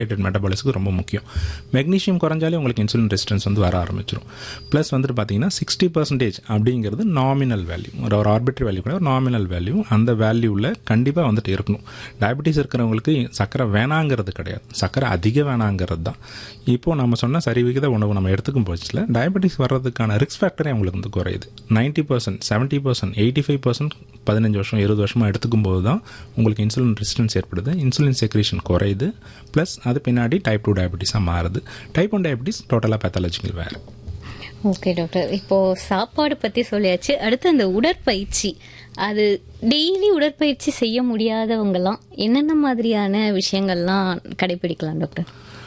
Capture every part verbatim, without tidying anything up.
மெட்டபாலிஸ்க்கு ரொம்ப முக்கியம். மெக்னீஷியம் குறைஞ்சாலே உங்களுக்கு இன்சுலின் ரெசிஸ்டன்ஸ் வந்து வர ஆரம்பிச்சிடும். ப்ளஸ் வந்துட்டு பார்த்தீங்கன்னா சிக்ஸ்டி பர்சன்டேஜ் அப்படிங்கிறது நாமினல் வேல்யூ, ஒரு ஒரு ஆர்பிட்ரி வேல்யூ கூட ஒரு நாமினல் வேல்யூ. அந்த வேல்யூவில் கண்டிப்பாக வந்துட்டு இருக்கணும். டயபெட்டிஸ் இருக்கிறவங்களுக்கு சக்கரை வேணாங்கிறது கிடையாது, சக்கரை அதிக வேணாங்கிறது தான். இப்போது நம்ம சொன்ன சரிவிகித உணவு நம்ம எடுத்துக்கும் போச்சுல டயபெட்டிஸ் வர்றதுக்கான ரிஸ்க் ஃபேக்டரே உங்களுக்கு வந்து குறையுது. Ninety percent seventy percent eighty five percent பதினஞ்சு வருஷம் இருபது வருஷமாக எடுத்துக்கும் போது தான் உங்களுக்கு இன்சுலின் ரெசிஸ்டன்ஸ் ஏற்படுது, இன்சுலின் செக்ரேஷன் குறையுது. ப்ளஸ் அது பின்னாடி டைப் டூ டயபெட்டிஸாக மாறுது. டைப் ஒன் டயபெட்டிஸ் டோட்டலாக பேத்தாலஜிக்கல் வேறு. ஓகே டாக்டர், இப்போது சாப்பாடு பற்றி சொல்லியாச்சு. அடுத்து அந்த உடற்பயிற்சி, அது டெய்லி உடற்பயிற்சி செய்ய முடியாதவங்கலாம் என்னென்ன மாதிரியான விஷயங்கள்லாம் கடைபிடிக்கலாம் டாக்டர்?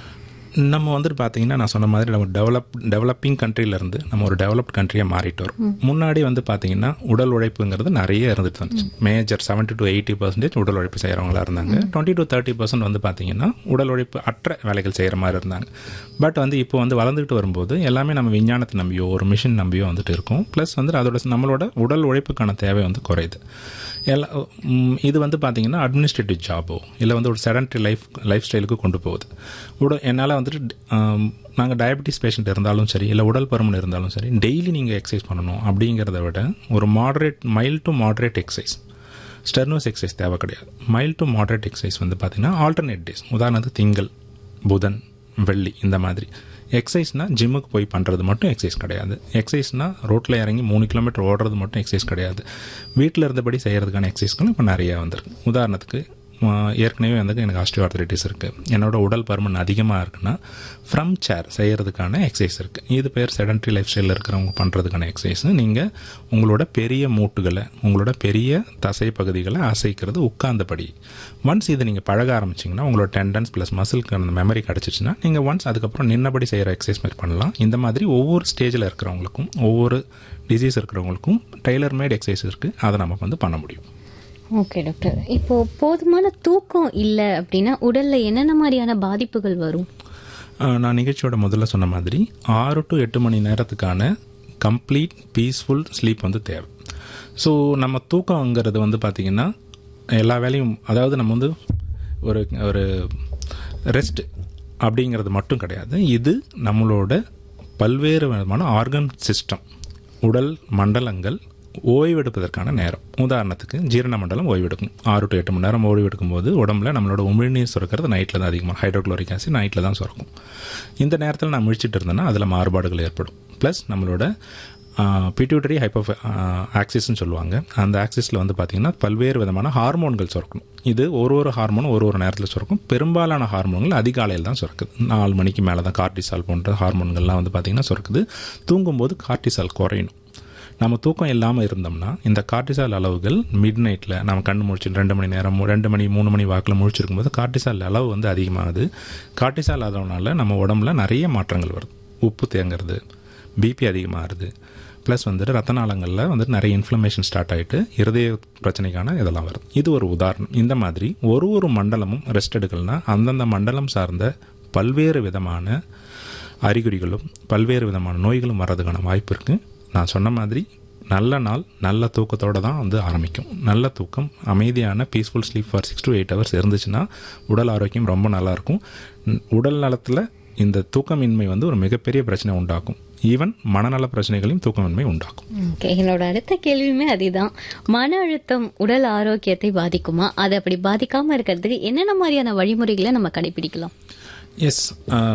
நம்ம வந்துட்டு பார்த்தீங்கன்னா நான் சொன்ன மாதிரி நம்ம டெவலப் டெவலப்பிங் கண்ட்ரிலேருந்து நம்ம ஒரு டெவலப்ட் கண்ட்ரியாக மாறிட்டு வரும். முன்னாடி வந்து பார்த்தீங்கன்னா உடல் உழைப்புங்கிறது நிறைய இருந்துட்டு வந்துச்சு. Major seventy to eighty percentage உடல் உழைப்பு செய்கிறவங்களா இருந்தாங்க. டுவெண்ட்டி டு தேர்ட்டி பர்சன்ட் வந்து பார்த்தீங்கன்னா உடல் உழைப்பு அற்ற வேலைகள் செய்கிற மாதிரி இருந்தாங்க. பட் வந்து இப்போ வந்து வளர்ந்துட்டு வரும்போது எல்லாமே நம்ம விஞ்ஞானத்தை நம்பியோ ஒரு மிஷின் நம்பியோ வந்துட்டு இருக்கும். ப்ளஸ் வந்து அதோட நம்மளோட உடல் உழைப்புக்கான தேவை வந்து குறையுது. எல்லா இது வந்து பார்த்தீங்கன்னா அட்மினிஸ்ட்ரேட்டிவ் ஜாபோ இல்லை வந்து ஒரு செடன்ட்ரி லைஃப் லைஃப் ஸ்டைலுக்கு கொண்டு போகுது. உட என்னால் வந்துட்டு நாங்கள் டயபெட்டிஸ் பேஷண்ட் இருந்தாலும் சரி இல்லை உடல் பருமன் இருந்தாலும் சரி டெய்லி நீங்கள் எக்ஸசைஸ் பண்ணணும் அப்படிங்கிறத விட ஒரு moderate mild to moderate exercise, ஸ்டெர்னோஸ் exercise தேவை கிடையாது. மைல்டு டு மாடரேட் எக்ஸசைஸ் வந்து பார்த்தீங்கன்னா ஆல்டர்னேட் டேஸ், உதாரணத்துக்கு திங்கள் புதன் வெள்ளி இந்த மாதிரி. எக்ஸசைஸ்னால் ஜிம்முக்கு போய் பண்ணுறது மட்டும் எக்ஸசைஸ் கிடையாது. எக்ஸசைஸ்னால் ரோட்டில் இறங்கி மூணு கிலோமீட்டர் ஓடுறது மட்டும் எக்ஸசைஸ் கிடையாது. வீட்டில் இருந்தபடி செய்கிறதுக்கான எக்ஸசைஸ்களும் இப்போ நிறையா வந்திருக்கு. உதாரணத்துக்கு ஏற்கனவே வந்து எனக்கு ஆஸ்டியோஆர்த்ரைட்டிஸ் இருக்குது, என்னோட உடல் பருமன் அதிகமாக இருக்குன்னா ஃப்ரம் சேர் செய்கிறதுக்கான எக்ஸசைஸ் இருக்குது. இது பேர் செடன்ட்ரி லைஃப் ஸ்டைலில் இருக்கிறவங்க பண்ணுறதுக்கான எக்ஸசைஸ். நீங்கள் உங்களோட பெரிய மூட்டுகளை உங்களோட பெரிய தசை பகுதிகளை அசைக்கிறது உட்கார்ந்தபடி. ஒன்ஸ் இதை நீங்கள் பழக ஆரம்பிச்சிங்கன்னா உங்களோட டெண்டன்ஸ் ப்ளஸ் மசிலுக்கு அந்த மெமரி கிடச்சிச்சின்னா நீங்கள் ஒன்ஸ் அதுக்கப்புறம் நின்னபடி செய்கிற எக்ஸசைஸ் மாதிரி பண்ணலாம். இந்த மாதிரி ஒவ்வொரு ஸ்டேஜில் இருக்கிறவங்களுக்கும் ஒவ்வொரு டிசீஸ் இருக்கிறவங்களுக்கும் டெய்லர் மேட் எக்ஸசைஸ் இருக்குது, அதை நமக்கு வந்து பண்ண முடியும். ஓகே டாக்டர், இப்போ போதுமான தூக்கம் இல்லை அப்படின்னா உடல்ல என்னென்ன மாதிரியான பாதிப்புகள் வரும்? நான் நிகழ்ச்சியோட முதல்ல சொன்ன மாதிரி ஆறு டு எட்டு மணி நேரத்துக்கான கம்ப்ளீட் பீஸ்ஃபுல் ஸ்லீப் வந்து தேவை. ஸோ நம்ம தூக்கங்கிறது வந்து பார்த்திங்கன்னா எல்லா வேலையும், அதாவது நம்ம வந்து ஒரு ஒரு ரெஸ்ட் அப்படிங்கிறது மட்டும் கிடையாது. இது நம்மளோட பல்வேறு விதமான ஆர்கன் சிஸ்டம், உடல் மண்டலங்கள் ஓய்வெடுப்பதற்கான நேரம். உதாரணத்துக்கு ஜீரண மண்டலம் ஓய்வெடுக்கும். ஆறு டு எட்டு மணி நேரம் ஓய்வெடுக்கும் போது உடம்புல நம்மளோட உமிழ்நீர் சுரக்கிறது நைட்டில் தான் அதிகமாக, ஹைட்ரோக்ளோரிக் ஆசிட் நைட்டில் தான் சுரக்கும். இந்த நேரத்தில் நான் முழிச்சிட்டு இருந்தேன்னா அதில் மாறுபாடுகள் ஏற்படும். ப்ளஸ் நம்மளோட பிட்யூட்டரி ஹைப்போ ஆக்சிஸ்ன்னு சொல்லுவாங்க. அந்த ஆக்சிஸில் வந்து பார்த்திங்கன்னா பல்வேறு விதமான ஹார்மோன்கள் சுரக்கணும். இது ஒரு ஒரு ஹார்மோனும் ஒரு ஒரு நேரத்தில் சுரக்கும். பெரும்பாலான ஹார்மோன்கள் அதிகாலையில் தான் சுரக்குது. நாலு மணிக்கு மேலே தான் கார்டிசால் போன்ற ஹார்மோன்கள்லாம் வந்து பார்த்திங்கன்னா சுரக்குது. தூங்கும்போது கார்டிசால் குறையணும். நம்ம தூக்கம் இல்லாமல் இருந்தோம்னா இந்த கார்டிசால் அளவுகள் மிட் நைட்டில் நம்ம கண்ணு முழிச்சு ரெண்டு மணி நேரம் ரெண்டு மணி மூணு மணி வாக்கில் முழிச்சிருக்கும் போது கார்டிசால் அளவு வந்து அதிகமாகுது. கார்டிசால் அளவுனால நம்ம உடம்புல நிறைய மாற்றங்கள் வருது. உப்பு தேங்கிறது, பிபி அதிகமாகுது, ப்ளஸ் வந்துட்டு ரத்த நாளங்களில் வந்துட்டு நிறைய இன்ஃப்ளமேஷன் ஸ்டார்ட் ஆகிட்டு இருதய பிரச்சனைக்கான இதெல்லாம் வருது. இது ஒரு உதாரணம். இந்த மாதிரி ஒரு ஒரு மண்டலமும் ரெஸ்ட் எடுக்கலனா அந்தந்த மண்டலம் சார்ந்த பல்வேறு விதமான அறிகுறிகளும் பல்வேறு விதமான நோய்களும் வர்றதுக்கான வாய்ப்பு இருக்குது. நான் சொன்ன மாதிரி நல்ல நாள் நல்ல தூக்கத்தோடு தான் வந்து ஆரம்பிக்கும். நல்ல தூக்கம், அமைதியான peaceful sleep for six to eight hours இருந்துச்சுன்னா உடல் ஆரோக்கியம் ரொம்ப நல்லாயிருக்கும். உடல் நலத்தில் இந்த தூக்கமின்மை வந்து ஒரு மிகப்பெரிய பிரச்சனை உண்டாக்கும். ஈவன் மனநல பிரச்சனைகளையும் தூக்கமின்மை உண்டாக்கும். ஓகே, என்னோட அடுத்த கேள்வியுமே அதுதான். மன அழுத்தம் உடல் ஆரோக்கியத்தை பாதிக்குமா? அதை அப்படி பாதிக்காமல் இருக்கிறதுக்கு என்னென்ன மாதிரியான வழிமுறைகளை நம்ம கடைபிடிக்கலாம்? எஸ்,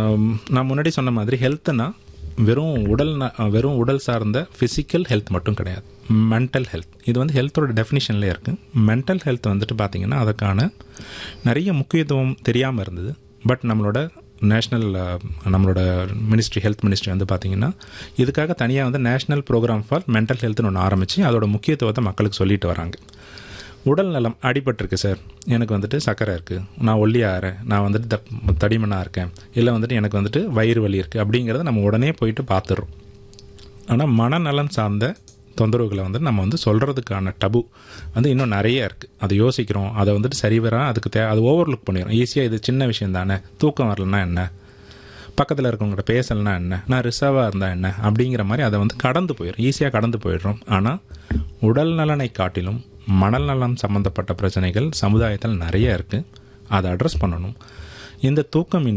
நான் முன்னாடி சொன்ன மாதிரி ஹெல்த்னா வெறும் உடல் வெறும் உடல் சார்ந்த ஃபிசிக்கல் ஹெல்த் மட்டும் கிடையாது, மென்டல் ஹெல்த். இது வந்து ஹெல்த்தோட டெஃபினிஷன்லேயே இருக்குது. மென்டல் ஹெல்த் வந்துட்டு பார்த்திங்கன்னா அதுக்கான நிறைய முக்கியத்துவம் தெரியாமல் இருந்தது. பட் நம்மளோட நேஷ்னல் நம்மளோட மினிஸ்ட்ரி ஹெல்த் மினிஸ்ட்ரி வந்து பார்த்திங்கன்னா இதுக்காக தனியாக வந்து நேஷ்னல் ப்ரோக்ராம் ஃபார் மென்டல் ஹெல்த்னு ஒன்று ஆரம்பித்து அதோட முக்கியத்துவத்தை மக்களுக்கு சொல்லிட்டு வராங்க. உடல் நலம் அடிபட்டிருக்கு சார், எனக்கு வந்துட்டு சர்க்கரை இருக்குது, நான் ஒல்லியாகிறேன், நான் வந்துட்டு த தடிமனாக இருக்கேன், இல்லை வந்துட்டு எனக்கு வந்துட்டு வயிறு வலி இருக்குது அப்படிங்கிறத நம்ம உடனே போயிட்டு பார்த்துடுறோம். ஆனால் மனநலன் சார்ந்த தொந்தரவுகளை வந்து நம்ம வந்து சொல்கிறதுக்கான டபு வந்து இன்னும் நிறைய இருக்குது. அதை யோசிக்கிறோம், அதை வந்துட்டு சரிவரா அதுக்கு தே அது ஓவர்லுக் பண்ணிடுறோம். ஈஸியாக இது சின்ன விஷயம் தானே, தூக்கம் வரலன்னா என்ன, பக்கத்தில் இருக்கவங்கள்ட்ட பேசலைன்னா என்ன, நான் ரிசர்வாக இருந்தால் என்ன அப்படிங்கிற மாதிரி அதை வந்து கடந்து போயிடும், ஈஸியாக கடந்து போயிடுறோம். ஆனால் உடல் நலனை காட்டிலும் மனநலம் சம்மந்தப்பட்ட பிரச்சனைகள் சமுதாயத்தில் நிறைய இருக்குது. அதை அட்ரஸ் பண்ணணும். இந்த தூக்கம்